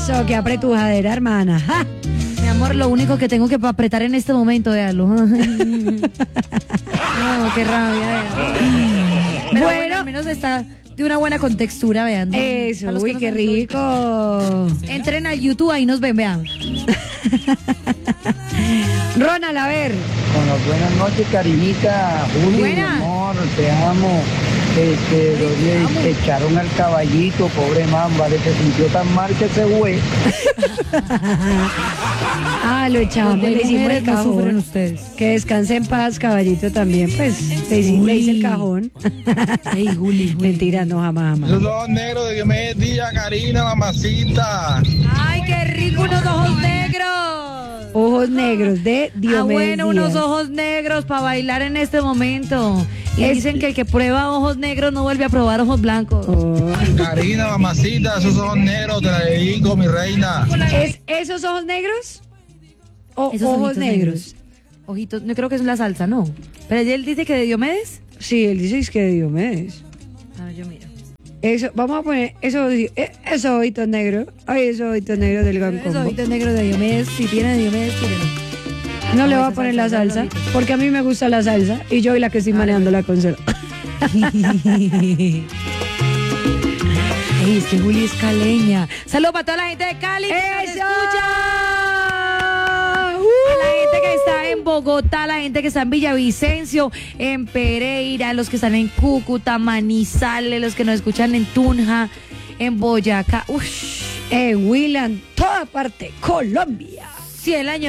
Eso, qué apretujadera, hermana. ¡Ja! Mi amor, lo único que tengo que apretar en este momento, véalo. No, qué rabia, Pero bueno, al menos está de una buena contextura, vean. Eso, uy, qué rico. Entren al YouTube, ahí nos ven, vean. Ronald, a ver. Bueno, buenas noches, cariñita. Juli, mi amor, te amo. Los echaron al caballito, pobre mamba, se sintió tan mal que se fue. Lo echamos, le hicimos el cajón. Ustedes. Que descanse en paz, caballito también. Pues le hice el cajón. Ey, Juli. Mentira, no, jamás. Los ojos negros de Diomedes Díaz, Karina, mamacita. Ay, qué rico, unos ojos negros. Ojos negros de Diomedes Díaz. Unos ojos negros para bailar en este momento. Y dicen que el que prueba ojos negros no vuelve a probar ojos blancos. Karina, mamacita, esos ojos negros te la dedico, mi reina. ¿Es esos ojos negros? ¿O Esos ojos negros? Ojitos, no creo que es la salsa, no. Pero él dice que de Diomedes. Sí, él dice que de Diomedes. A ver, yo miro. Eso, vamos a poner esos ojitos negros. Ay, esos ojitos negros del Gran Esos Combo. ojitos negros de Diomedes, si tiene de Diomedes, tírenlo. No le voy a poner la salsa, porque a mí me gusta la salsa y yo soy la que estoy manejando la consola. Ey, es que Juli es caleña. Saludos para toda la gente de Cali que nos escucha. A la gente que está en Bogotá, la gente que está en Villavicencio, en Pereira, los que están en Cúcuta, Manizales, los que nos escuchan en Tunja, en Boyacá, En Huila, en toda parte, Colombia. Si el año